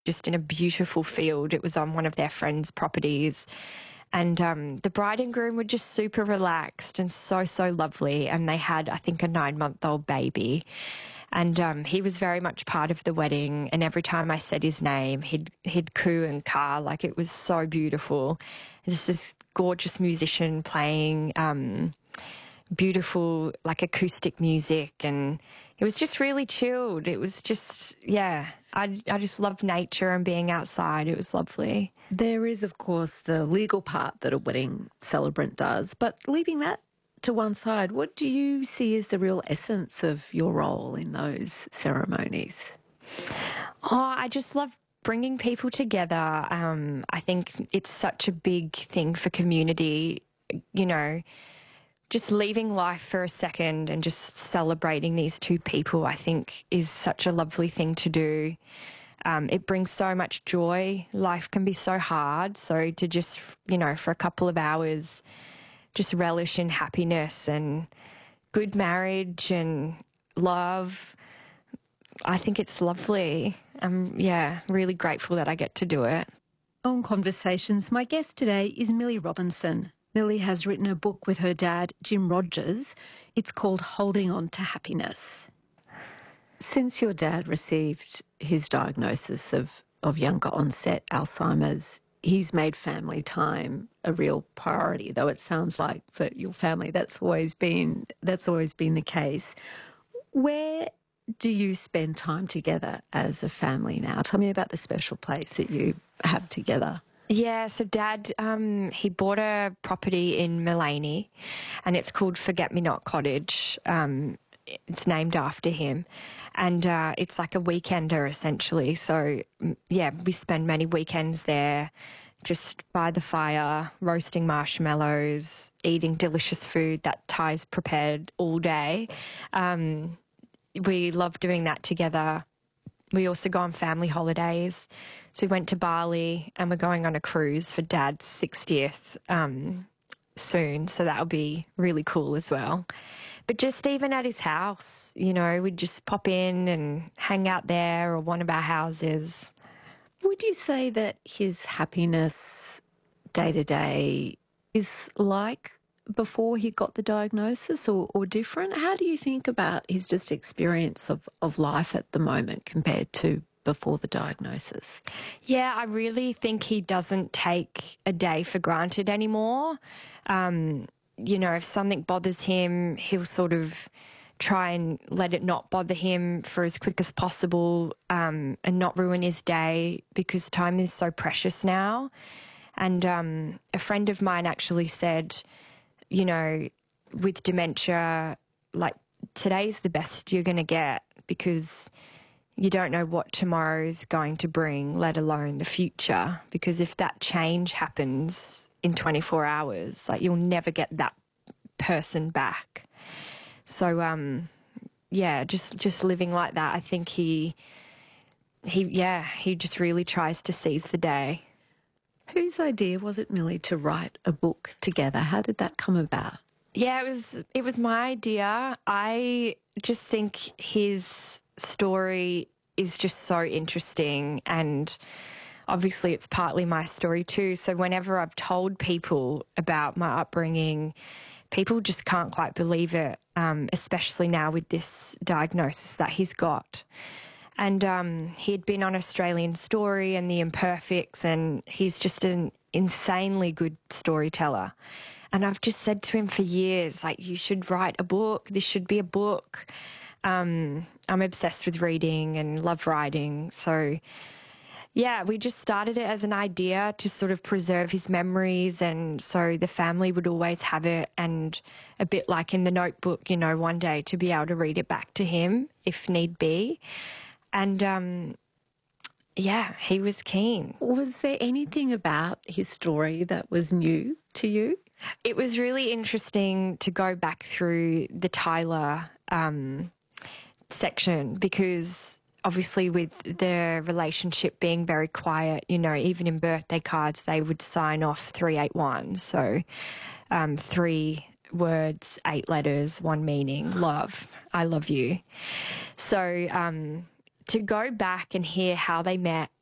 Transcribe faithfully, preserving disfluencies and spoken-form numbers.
just in a beautiful field. It was on one of their friends' properties. And um, the bride and groom were just super relaxed and so, so lovely. And they had, I think, a nine-month-old baby. And um, he was very much part of the wedding. And every time I said his name, he'd, he'd coo and caw. Like, it was so beautiful. It's this gorgeous musician playing um, beautiful, like, acoustic music. And it was just really chilled. It was just, yeah, I, I just loved nature and being outside. It was lovely. There is, of course, the legal part that a wedding celebrant does, but leaving that to one side, what do you see as the real essence of your role in those ceremonies? Oh, I just love bringing people together. Um, I think it's such a big thing for community, you know, just leaving life for a second and just celebrating these two people, I think, is such a lovely thing to do. Um, it brings so much joy. Life can be so hard. So to just, you know, for a couple of hours, just relish in happiness and good marriage and love, I think it's lovely. I'm, yeah, really grateful that I get to do it. On Conversations, my guest today is Millie Robinson. Millie has written a book with her dad, Jim Rogers. It's called Holding On to Happiness. Since your dad received his diagnosis of, of younger onset Alzheimer's, he's made family time a real priority, though it sounds like for your family that's always been that's always been the case. Where do you spend time together as a family now? Tell me about the special place that you have together. Yeah, so Dad, um, he bought a property in Mullaney, and it's called Forget Me Not Cottage. Um, it's named after him, and uh, it's like a weekender essentially. So yeah, we spend many weekends there, just by the fire, roasting marshmallows, eating delicious food that Ty's prepared all day. Um, we love doing that together. We also go on family holidays. So we went to Bali, and we're going on a cruise for Dad's sixtieth um, soon. So that'll be really cool as well. But just even at his house, you know, we'd just pop in and hang out there or one of our houses. Would you say that his happiness day to day is like before he got the diagnosis, or, or different? How do you think about his just experience of, of life at the moment compared to before the diagnosis? Yeah, I really think he doesn't take a day for granted anymore. Um, you know, if something bothers him, he'll sort of try and let it not bother him for as quick as possible, um, and not ruin his day, because time is so precious now. And um, a friend of mine actually said, you know, with dementia, like, today's the best you're going to get, because you don't know what tomorrow's going to bring, let alone the future. Because if that change happens in twenty-four hours, like, you'll never get that person back. So, um, yeah, just just living like that, I think he, he, yeah, he just really tries to seize the day. Whose idea was it, Millie, to write a book together? How did that come about? Yeah, it was it was my idea. I just think his story is just so interesting, and obviously it's partly my story too. So whenever I've told people about my upbringing, people just can't quite believe it, um, especially now with this diagnosis that he's got. And um, he'd been on Australian Story and The Imperfects, and he's just an insanely good storyteller. And I've just said to him for years, like, you should write a book. This should be a book. Um, I'm obsessed with reading and love writing. So, yeah, we just started it as an idea to sort of preserve his memories, and so the family would always have it, and a bit like in The Notebook, you know, one day to be able to read it back to him if need be. And, um, yeah, he was keen. Was there anything about his story that was new to you? It was really interesting to go back through the Tyler um, section, because obviously with the relationship being very quiet, you know, even in birthday cards, they would sign off three eight one. So um, three words, eight letters, one meaning, love, I love you. So um, to go back and hear how they met